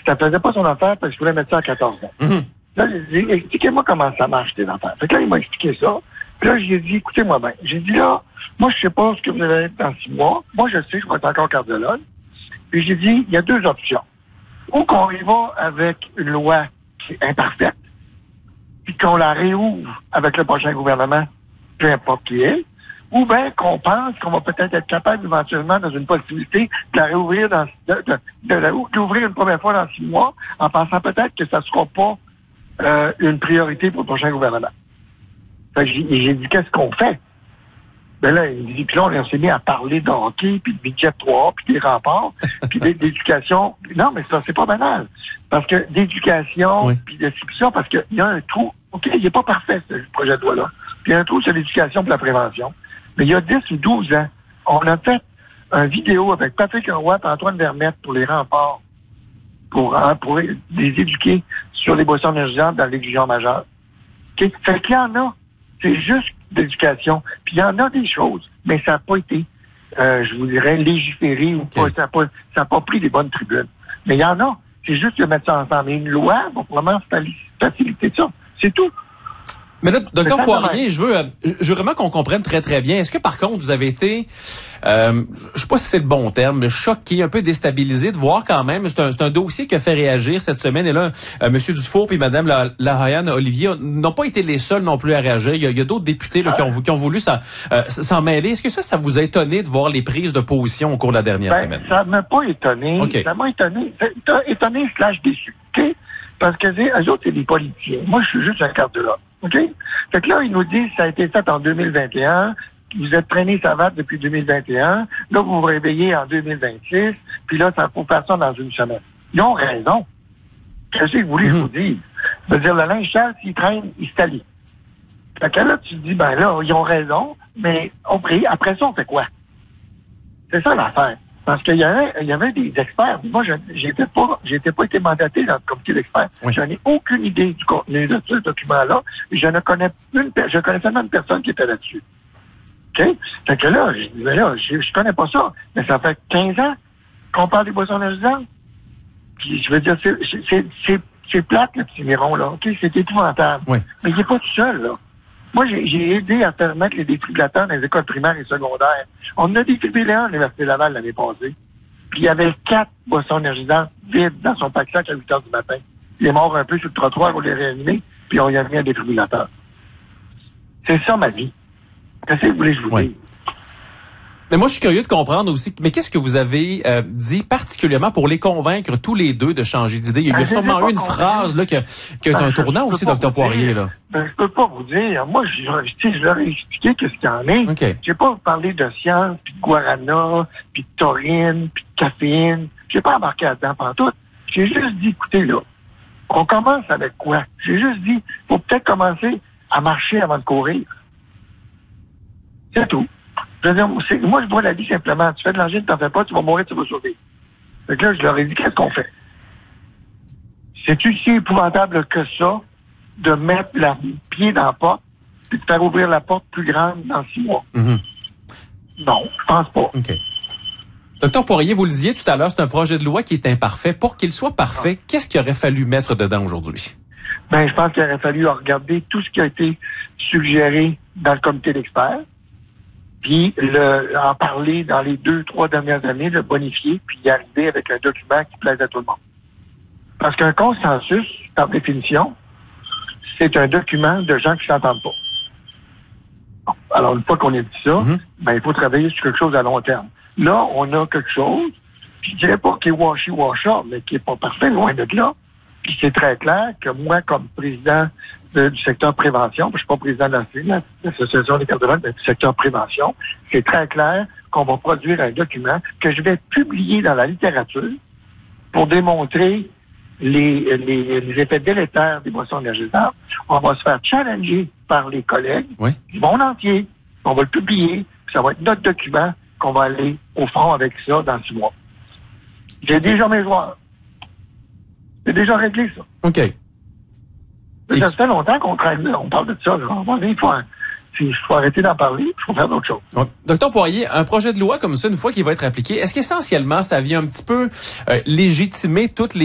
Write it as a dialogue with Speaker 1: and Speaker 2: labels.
Speaker 1: ça faisait pas son affaire parce qu'il voulait mettre ça à 14 ans.
Speaker 2: Mm-hmm.
Speaker 1: Là, j'ai dit, expliquez-moi comment ça marche, tes affaires. Fait que là, il m'a expliqué ça. Puis là, j'ai dit, écoutez-moi bien. J'ai dit, là, moi, je sais pas ce que vous allez être dans 6 mois. Moi, je sais que je vais être encore cardiologue. Puis j'ai dit, il y a 2 options. Ou qu'on y va avec une loi qui est imparfaite, puis qu'on la réouvre avec le prochain gouvernement, peu importe qui est, ou bien qu'on pense qu'on va peut-être être capable éventuellement, dans une possibilité, de la réouvrir d'ouvrir une première fois dans 6 mois, en pensant peut-être que ça ne sera pas une priorité pour le prochain gouvernement. Fait que j'ai dit, qu'est-ce qu'on fait? Ben là, il me dit, puis là, on s'est mis à parler de hockey, puis de budget 3, puis des remparts, puis d'éducation. Non, mais c'est pas banal. Parce que d'éducation, puis d'institution, parce qu'il y a un trou. OK, il n'est pas parfait, ce projet de loi-là. Puis il y a un trou sur l'éducation pour la prévention. Mais il y a 10 ou 12 ans, on a fait une vidéo avec Patrick Roy et Antoine Vermette pour les remparts, pour les éduquer sur les boissons énergisantes dans l'exigence majeure. OK? Fait qu'il y en a. C'est juste d'éducation. Puis il y en a des choses, mais ça n'a pas été, je vous dirais, légiféré ou pas. Ça n'a pas pris les bonnes tribunes. Mais il y en a. C'est juste de mettre ça ensemble. Et une loi va probablement faciliter ça. C'est tout.
Speaker 2: Mais là, Dr. Poirier, je veux vraiment qu'on comprenne très, très bien. Est-ce que, par contre, vous avez été, je sais pas si c'est le bon terme, mais choqué, un peu déstabilisé de voir quand même, c'est un dossier qui a fait réagir cette semaine. Et là, M. Dufour et Mme Lahayan Olivier n'ont pas été les seuls non plus à réagir. Il y a d'autres députés là, qui ont voulu s'en mêler. Est-ce que ça vous a étonné de voir les prises de position au cours de la dernière semaine? Ça
Speaker 1: m'a pas étonné. Okay. Ça m'a étonné. Étonné / déçu. Okay? Parce que eux autres, c'est des politiciens. Moi, je suis juste un cardiologue. OK? Fait que là, ils nous disent ça a été fait en 2021, vous êtes traîné savate depuis 2021, là, vous vous réveillez en 2026, puis là, ça faut faire ça dans une semaine. Ils ont raison. Qu'est-ce que vous voulez que je vous dise? Ça veut dire, le linge sale, s'il traîne, il se talit. Fait que là, tu te dis, ben là, ils ont raison, mais après ça, on fait quoi? C'est ça l'affaire. Parce qu'il y avait des experts. Moi, j'étais pas été mandaté dans le comité d'experts. Oui. Je n'ai aucune idée du contenu de ce document-là. Je connais seulement une personne qui était là-dessus. OK? Fait que là, je connais pas ça. Mais ça fait 15 ans qu'on parle des boissons énergisantes. Puis, je veux dire, c'est plate, le petit miron, là. OK? C'est épouvantable. Oui. Mais il est pas tout seul, là. Moi, j'ai aidé à faire mettre les défibrillateurs dans les écoles primaires et secondaires. On a défibrillé à l'Université Laval l'année passée. Puis il y avait 4 boissons énergisantes vides dans son pack-sac à 8 heures du matin. Il est mort un peu sur le trottoir, on l'a réanimé, puis on y a mis un défibrillateur. C'est ça, ma vie. Qu'est-ce que vous voulez que je vous dise?
Speaker 2: Mais moi, je suis curieux de comprendre aussi, mais qu'est-ce que vous avez dit particulièrement pour les convaincre tous les deux de changer d'idée? Il y a sûrement eu une phrase là qui a un tournant aussi, Dr. Poirier. Là.
Speaker 1: Je peux pas vous dire. Moi, je leur ai expliqué ce qu'il y en est. Okay. J'ai pas parlé de science, puis de guarana, puis de taurine, puis de caféine. J'ai pas embarqué là-dedans pantoute. J'ai juste dit, écoutez, là, on commence avec quoi? J'ai juste dit, faut peut-être commencer à marcher avant de courir. C'est tout. Je veux dire, moi, je vois la vie simplement. Tu fais de l'angine, t'en fais pas, tu vas mourir, tu vas sauver. Fait que là, je leur ai dit, qu'est-ce qu'on fait? C'est-tu si épouvantable que ça de mettre le pied dans la porte et de faire ouvrir la porte plus grande dans 6 mois? Mm-hmm. Non, je pense pas.
Speaker 2: OK. Docteur Poirier, vous le disiez tout à l'heure, c'est un projet de loi qui est imparfait. Pour qu'il soit parfait, qu'est-ce qu'il aurait fallu mettre dedans aujourd'hui?
Speaker 1: Ben, je pense qu'il aurait fallu regarder tout ce qui a été suggéré dans le comité d'experts, puis en parler dans les 2-3 dernières années, le bonifier, puis y arriver avec un document qui plaise à tout le monde. Parce qu'un consensus, par définition, c'est un document de gens qui s'entendent pas. Bon, alors, une fois qu'on a dit ça, ben, il faut travailler sur quelque chose à long terme. Là, on a quelque chose, puis je dirais pas qui est washy-washa, mais qui est pas parfait, loin de là. Puis c'est très clair que moi, comme président du secteur prévention, je suis pas président de l'association des cardiologues, mais du secteur prévention, c'est très clair qu'on va produire un document que je vais publier dans la littérature pour démontrer les effets délétères des boissons énergisantes. On va se faire challenger par les collègues du monde entier. On va le publier, puis ça va être notre document qu'on va aller au front avec ça dans 6 mois. J'ai déjà mes joueurs. C'est déjà réglé, ça.
Speaker 2: OK.
Speaker 1: Ça fait longtemps qu'on traîne, on parle de ça. Il faut arrêter d'en parler, il faut faire d'autres choses.
Speaker 2: Donc, Dr. Poirier, un projet de loi comme ça, une fois qu'il va être appliqué, est-ce qu'essentiellement, ça vient un petit peu légitimer toutes les